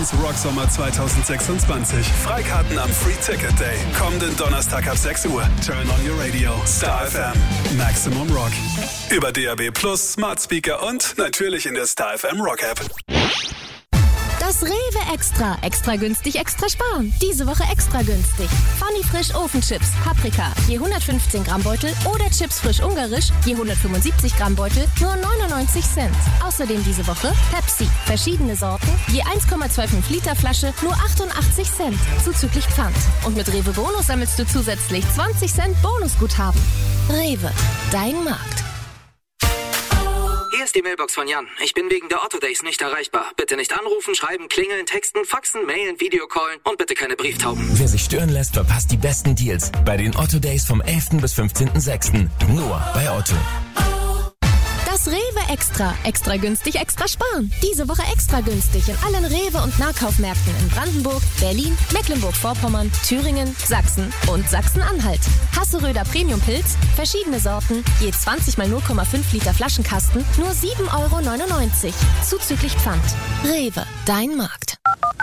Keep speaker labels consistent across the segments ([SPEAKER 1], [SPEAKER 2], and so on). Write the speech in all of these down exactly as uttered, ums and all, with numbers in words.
[SPEAKER 1] Sachsens Rocksommer zwanzig sechsundzwanzig. Freikarten am Free Ticket Day. Kommenden Donnerstag ab sechs Uhr. Turn on your radio. Star F M. Maximum Rock. Über D A B Plus, Smart Speaker und natürlich in der Star F M Rock App.
[SPEAKER 2] Das Rewe Extra. Extra günstig, extra sparen. Diese Woche extra günstig. Funny Frisch Ofenchips, Paprika, je hundertfünfzehn Gramm Beutel oder Chips frisch ungarisch, je hundertfünfundsiebzig Gramm Beutel, nur neunundneunzig Cent. Außerdem diese Woche Pepsi, verschiedene Sorten, je eins Komma fünfundzwanzig Liter Flasche, nur achtundachtzig Cent, zuzüglich Pfand. Und mit Rewe Bonus sammelst du zusätzlich zwanzig Cent Bonusguthaben. Rewe, dein Markt.
[SPEAKER 3] Hier ist die Mailbox von Jan. Ich bin wegen der Otto Days nicht erreichbar. Bitte nicht anrufen, schreiben, klingeln, texten, faxen, mailen, Videocallen und bitte keine Brieftauben.
[SPEAKER 4] Wer sich stören lässt, verpasst die besten Deals bei den Otto Days vom elften bis fünfzehnten sechsten Nur bei Otto.
[SPEAKER 2] Das Rewe Extra. Extra günstig, extra sparen. Diese Woche extra günstig in allen Rewe- und Nahkaufmärkten in Brandenburg, Berlin, Mecklenburg-Vorpommern, Thüringen, Sachsen und Sachsen-Anhalt. Hasseröder Premium-Pilz, verschiedene Sorten, je zwanzig mal null Komma fünf Liter Flaschenkasten, nur sieben Euro neunundneunzig. Zuzüglich Pfand. Rewe, dein Markt.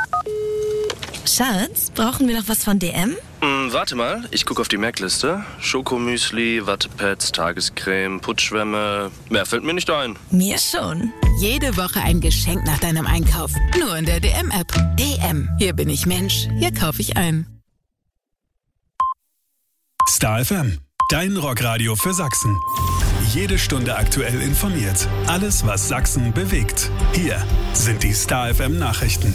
[SPEAKER 5] Schatz, brauchen wir noch was von D M?
[SPEAKER 6] Hm, warte mal, ich gucke auf die Merkliste. Schokomüsli, Wattepads, Tagescreme, Putzschwämme. Mehr fällt mir nicht ein.
[SPEAKER 5] Mir schon.
[SPEAKER 7] Jede Woche ein Geschenk nach deinem Einkauf. Nur in der D M-App. D M. Hier bin ich Mensch. Hier kaufe ich ein.
[SPEAKER 1] Star F M. Dein Rockradio für Sachsen. Jede Stunde aktuell informiert. Alles, was Sachsen bewegt. Hier sind die Star F M Nachrichten.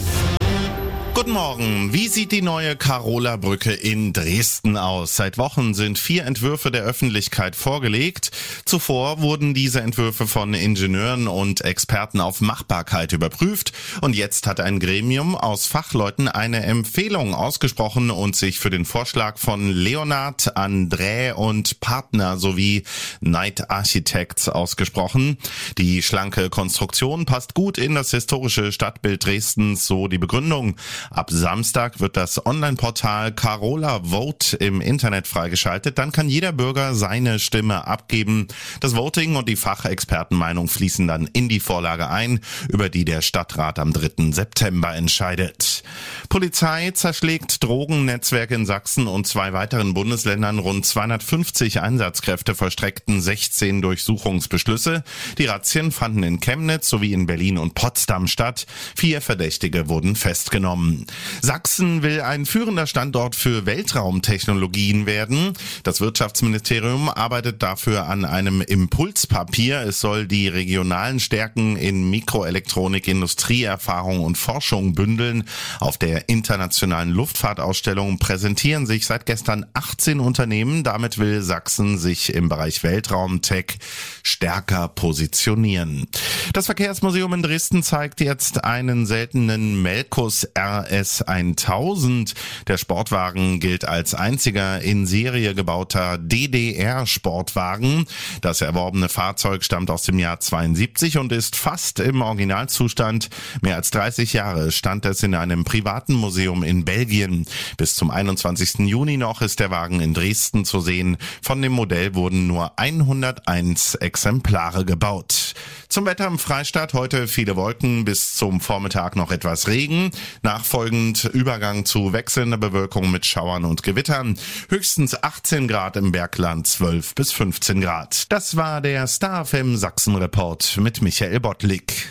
[SPEAKER 8] Guten Morgen. Wie sieht die neue Karola-Brücke in Dresden aus? Seit Wochen sind vier Entwürfe der Öffentlichkeit vorgelegt. Zuvor wurden diese Entwürfe von Ingenieuren und Experten auf Machbarkeit überprüft. Und jetzt hat ein Gremium aus Fachleuten eine Empfehlung ausgesprochen und sich für den Vorschlag von Leonhard, Andrä und Partner sowie Knight Architects ausgesprochen. Die schlanke Konstruktion passt gut in das historische Stadtbild Dresdens, so die Begründung. Ab Samstag wird das Online-Portal Karola Vote im Internet freigeschaltet. Dann kann jeder Bürger seine Stimme abgeben. Das Voting und die Fachexpertenmeinung fließen dann in die Vorlage ein, über die der Stadtrat am dritten September entscheidet. Polizei zerschlägt Drogennetzwerke in Sachsen und zwei weiteren Bundesländern. Rund zweihundertfünfzig Einsatzkräfte vollstreckten sechzehn Durchsuchungsbeschlüsse. Die Razzien fanden in Chemnitz sowie in Berlin und Potsdam statt. Vier Verdächtige wurden festgenommen. Sachsen will ein führender Standort für Weltraumtechnologien werden. Das Wirtschaftsministerium arbeitet dafür an einem Impulspapier. Es soll die regionalen Stärken in Mikroelektronik, Industrieerfahrung und Forschung bündeln. Auf der internationalen Luftfahrtausstellung präsentieren sich seit gestern achtzehn Unternehmen. Damit will Sachsen sich im Bereich Weltraumtech stärker positionieren. Das Verkehrsmuseum in Dresden zeigt jetzt einen seltenen Melkus R S tausend. Der Sportwagen gilt als einziger in Serie gebauter D D R-Sportwagen. Das erworbene Fahrzeug stammt aus dem Jahr zweiundsiebzig und ist fast im Originalzustand. Mehr als dreißig Jahre stand es in einem privaten Museum in Belgien. Bis zum einundzwanzigsten Juni noch ist der Wagen in Dresden zu sehen. Von dem Modell wurden nur hunderteins Exemplare gebaut. Zum Wetter im Freistaat heute viele Wolken, bis zum Vormittag noch etwas Regen. Nachfolgend Übergang zu wechselnder Bewölkung mit Schauern und Gewittern. Höchstens achtzehn Grad im Bergland, zwölf bis fünfzehn Grad. Das war der Star F M Sachsen-Report mit Michael Bottlik.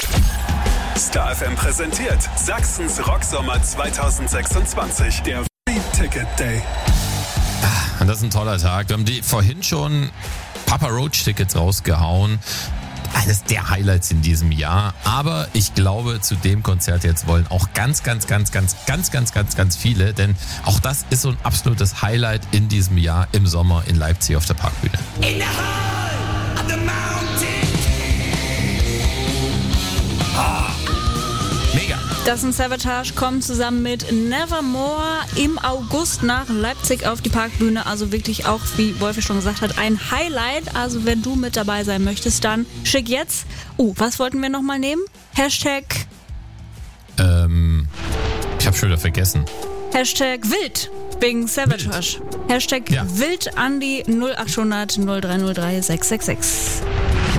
[SPEAKER 1] Star F M präsentiert Sachsens Rocksommer zwanzig sechsundzwanzig. Der Free Ticket Day.
[SPEAKER 9] Ah, das ist ein toller Tag. Wir haben die vorhin schon Papa Roach Tickets rausgehauen. Eines der Highlights in diesem Jahr. Aber ich glaube, zu dem Konzert jetzt wollen auch ganz, ganz, ganz, ganz, ganz, ganz, ganz, ganz viele. Denn auch das ist so ein absolutes Highlight in diesem Jahr im Sommer in Leipzig auf der Parkbühne.
[SPEAKER 10] In the heart of the mountain.
[SPEAKER 9] Ah, mega.
[SPEAKER 11] Das und Savatage kommen zusammen mit Nevermore im August nach Leipzig auf die Parkbühne. Also wirklich auch, wie Wolfi schon gesagt hat, ein Highlight. Also wenn du mit dabei sein möchtest, dann schick jetzt. Oh, was wollten wir nochmal nehmen? Hashtag...
[SPEAKER 9] Ähm, ich hab schon wieder vergessen.
[SPEAKER 11] Hashtag wild wegen Savatage. Hashtag
[SPEAKER 9] ja.
[SPEAKER 11] wild an die null acht hundert null drei null drei sechs sechs sechs.